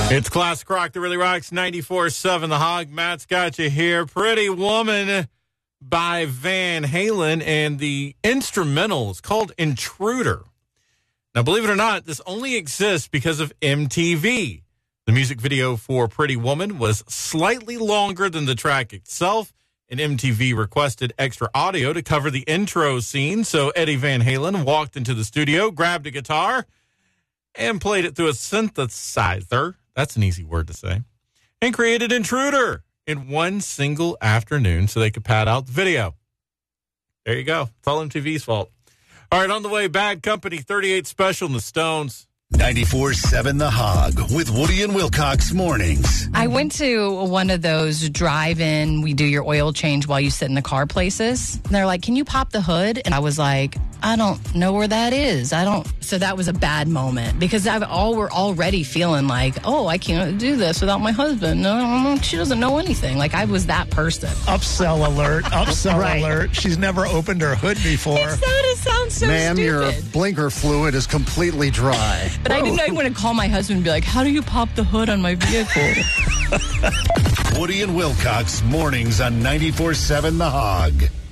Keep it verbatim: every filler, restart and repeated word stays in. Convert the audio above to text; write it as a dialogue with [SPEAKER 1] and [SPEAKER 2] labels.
[SPEAKER 1] It's Classic Rock that really rocks. ninety-four seven The Hog. Matt's got you here. Pretty Woman by Van Halen, and the instrumental is called Intruder. Now, believe it or not, this only exists because of M T V. The music video for Pretty Woman was slightly longer than the track itself, and M T V requested extra audio to cover the intro scene, so Eddie Van Halen walked into the studio, grabbed a guitar, and played it through a synthesizer. That's an easy word to say. And created Intruder in one single afternoon so they could pad out the video. There you go. It's all M T V's fault. All right, on the way, Bad Company thirty-eight Special and the Stones.
[SPEAKER 2] ninety-four seven The Hog with Woody and Wilcox mornings.
[SPEAKER 3] I went to one of those drive-in, we do your oil change while you sit in the car places. And they're like, can you pop the hood? And I was like, I don't know where that is. I don't. So that was a bad moment because I've all we're already feeling like, oh, I can't do this without my husband. No, she doesn't know anything. Like I was that person.
[SPEAKER 4] Upsell alert. Upsell
[SPEAKER 3] Right.
[SPEAKER 4] alert. She's never opened her hood before.
[SPEAKER 3] It sounded, sounds so
[SPEAKER 5] Ma'am,
[SPEAKER 3] stupid.
[SPEAKER 5] your blinker fluid is completely dry.
[SPEAKER 3] But I didn't want to call my husband and be like, how do you pop the hood on my vehicle?
[SPEAKER 2] Woody and Wilcox mornings on ninety-four seven The Hog.